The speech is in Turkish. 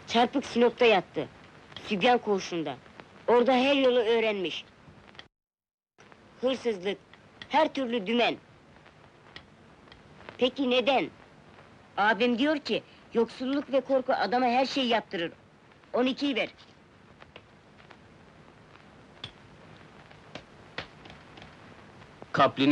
Çarpık Sinop'ta yattı. Sübyan koğuşunda. Orada her yolu öğrenmiş. Hırsızlık, her türlü dümen. Peki neden? Abim diyor ki, yoksulluk ve korku adama her şeyi yaptırır. 12'yi ver. Kaplin'e